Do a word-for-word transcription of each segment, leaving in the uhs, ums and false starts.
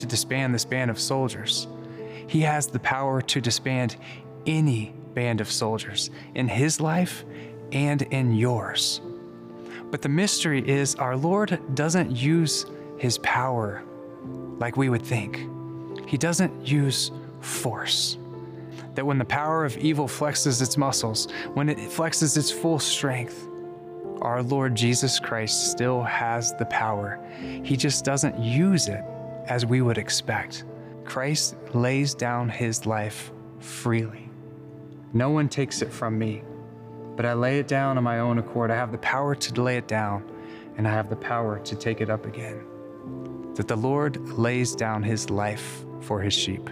to disband this band of soldiers. He has the power to disband any band of soldiers in his life and in yours. But the mystery is our Lord doesn't use his power like we would think. He doesn't use force. That when the power of evil flexes its muscles, when it flexes its full strength, our Lord Jesus Christ still has the power. He just doesn't use it as we would expect. Christ lays down his life freely. No one takes it from me, but I lay it down on my own accord. I have the power to lay it down, and I have the power to take it up again. That the Lord lays down his life for his sheep.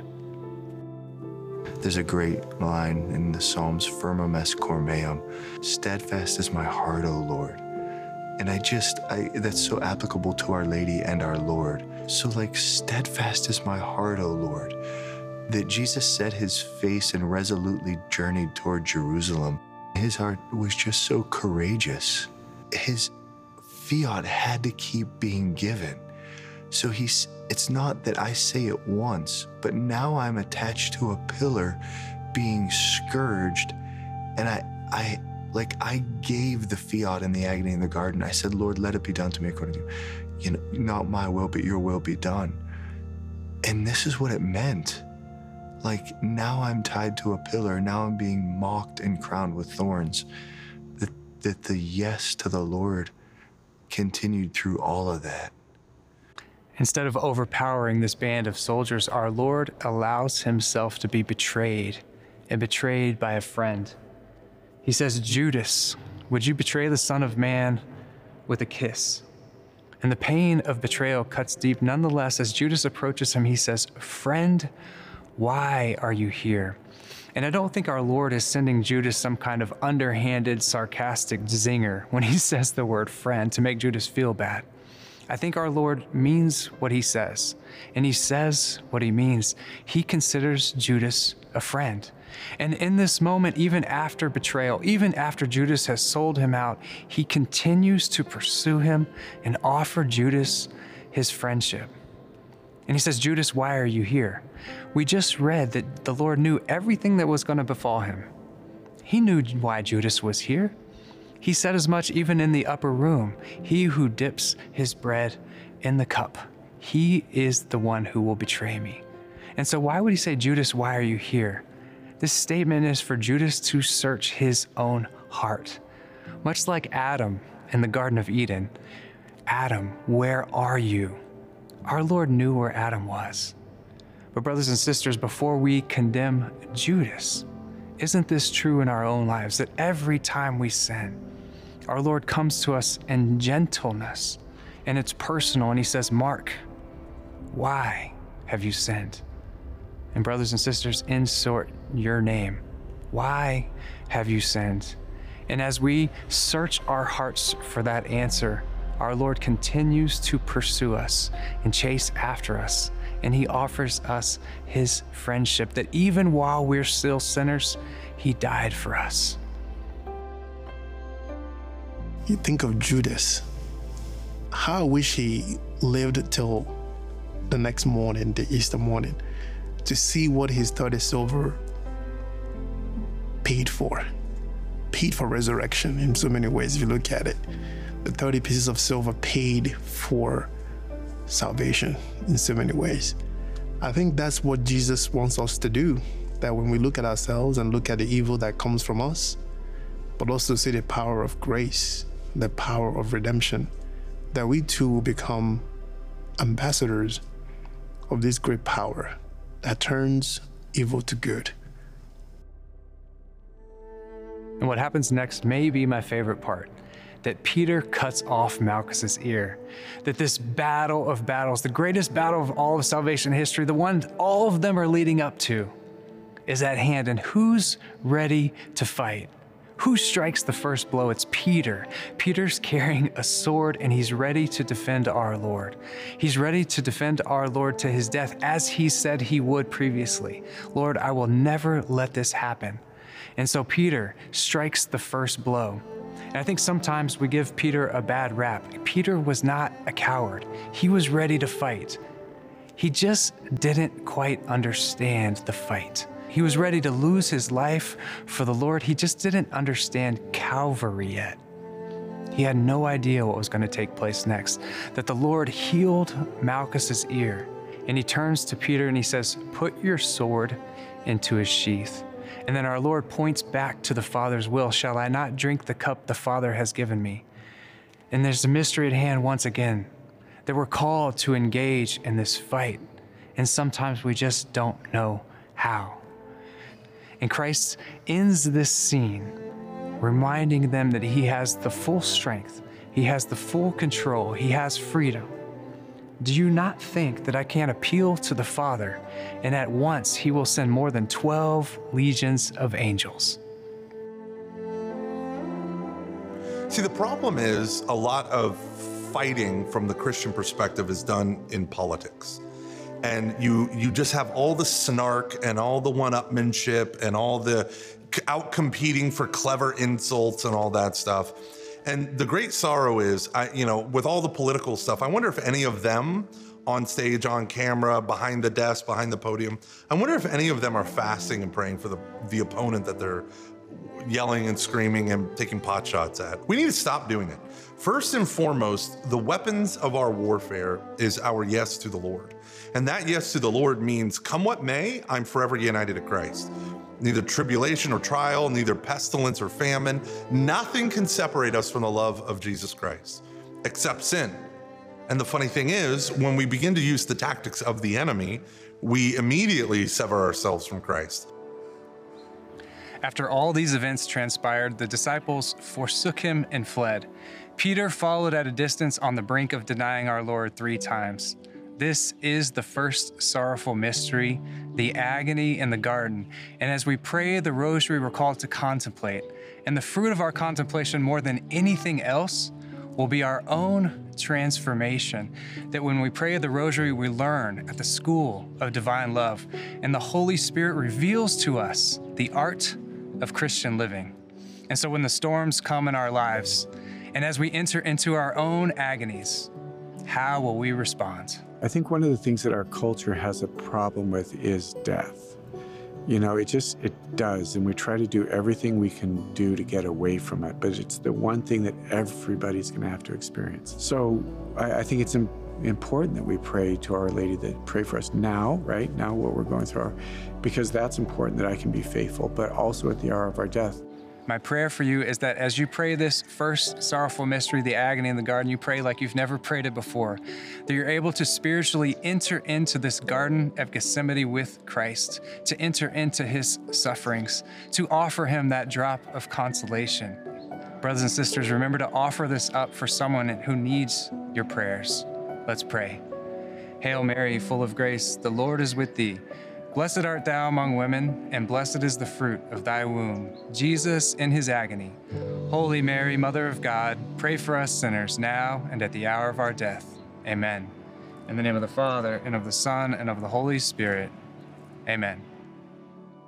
There's a great line in the Psalms, Firmum est cor meum, steadfast is my heart, O Lord. And I just, I, that's so applicable to Our Lady and our Lord. So like, steadfast is my heart, O Lord. That Jesus set his face and resolutely journeyed toward Jerusalem. His heart was just so courageous. His fiat had to keep being given. So he's, it's not that I say it once, but now I'm attached to a pillar being scourged. And I, I, like I gave the fiat in the agony in the garden. I said, Lord, let it be done to me according to you. You know, not my will, but your will be done. And this is what it meant. Like, now I'm tied to a pillar. Now I'm being mocked and crowned with thorns. That, that the yes to the Lord continued through all of that. Instead of overpowering this band of soldiers, our Lord allows himself to be betrayed, and betrayed by a friend. He says, Judas, would you betray the Son of Man with a kiss? And the pain of betrayal cuts deep. Nonetheless, as Judas approaches him, he says, friend, why are you here? And I don't think our Lord is sending Judas some kind of underhanded, sarcastic zinger when he says the word friend to make Judas feel bad. I think our Lord means what he says, and he says what he means. He considers Judas a friend. And in this moment, even after betrayal, even after Judas has sold him out, he continues to pursue him and offer Judas his friendship. And he says, Judas, why are you here? We just read that the Lord knew everything that was going to befall him. He knew why Judas was here. He said as much even in the upper room. He who dips his bread in the cup, he is the one who will betray me. And so why would he say, Judas, why are you here? This statement is for Judas to search his own heart. Much like Adam in the Garden of Eden. Adam, where are you? Our Lord knew where Adam was. But brothers and sisters, before we condemn Judas, isn't this true in our own lives, that every time we sin, our Lord comes to us in gentleness, and it's personal, and he says, Mark, why have you sinned? And brothers and sisters, insert your name. Why have you sinned? And as we search our hearts for that answer, our Lord continues to pursue us and chase after us. And he offers us his friendship, that even while we're still sinners, he died for us. You think of Judas. How I wish he lived till the next morning, the Easter morning, to see what his thirty silver paid for. Paid for resurrection in so many ways, if you look at it. The thirty pieces of silver paid for salvation in so many ways. I think that's what Jesus wants us to do, that when we look at ourselves and look at the evil that comes from us, but also see the power of grace, the power of redemption, that we too will become ambassadors of this great power that turns evil to good. And what happens next may be my favorite part. That Peter cuts off Malchus's ear. That this battle of battles, the greatest battle of all of salvation history, the one all of them are leading up to, is at hand. And who's ready to fight? Who strikes the first blow? It's Peter. Peter's carrying a sword, and he's ready to defend our Lord. He's ready to defend our Lord to his death, as he said he would previously. Lord, I will never let this happen. And so Peter strikes the first blow. And I think sometimes we give Peter a bad rap. Peter was not a coward. He was ready to fight. He just didn't quite understand the fight. He was ready to lose his life for the Lord. He just didn't understand Calvary yet. He had no idea what was going to take place next, that the Lord healed Malchus's ear. And he turns to Peter and he says, "Put your sword into his sheath." And then our Lord points back to the Father's will. "Shall I not drink the cup the Father has given me?" And there's a mystery at hand once again, that we're called to engage in this fight. And sometimes we just don't know how. And Christ ends this scene reminding them that he has the full strength, he has the full control, he has freedom. Do you not think that I can appeal to the Father, and at once he will send more than twelve legions of angels? See, the problem is a lot of fighting from the Christian perspective is done in politics. And you you just have all the snark and all the one-upmanship and all the out-competing for clever insults and all that stuff. And the great sorrow is, I, you know, with all the political stuff, I wonder if any of them on stage, on camera, behind the desk, behind the podium, I wonder if any of them are fasting and praying for the, the opponent that they're yelling and screaming and taking pot shots at. We need to stop doing it. First and foremost, the weapons of our warfare is our yes to the Lord. And that yes to the Lord means, come what may, I'm forever united to Christ. Neither tribulation or trial, neither pestilence or famine, nothing can separate us from the love of Jesus Christ, except sin. And the funny thing is, when we begin to use the tactics of the enemy, we immediately sever ourselves from Christ. After all these events transpired, the disciples forsook him and fled. Peter followed at a distance on the brink of denying our Lord three times. This is the first sorrowful mystery, the agony in the garden. And as we pray the rosary, we're called to contemplate. And the fruit of our contemplation, more than anything else, will be our own transformation. That when we pray the rosary, we learn at the school of divine love. And the Holy Spirit reveals to us the art of Christian living. And so when the storms come in our lives, and as we enter into our own agonies, how will we respond? I think one of the things that our culture has a problem with is death. You know, it just, it does. And we try to do everything we can do to get away from it, but it's the one thing that everybody's gonna have to experience. So I, I think it's im- important that we pray to Our Lady, that pray for us now, right? Now what we're going through, because that's important, that I can be faithful, but also at the hour of our death. My prayer for you is that as you pray this first sorrowful mystery, the agony in the garden, you pray like you've never prayed it before, that you're able to spiritually enter into this Garden of Gethsemane with Christ, to enter into his sufferings, to offer him that drop of consolation. Brothers and sisters, remember to offer this up for someone who needs your prayers. Let's pray. Hail Mary, full of grace, the Lord is with thee. Blessed art thou among women, and blessed is the fruit of thy womb, Jesus in his agony. Holy Mary, Mother of God, pray for us sinners now and at the hour of our death. Amen. In the name of the Father, and of the Son, and of the Holy Spirit. Amen.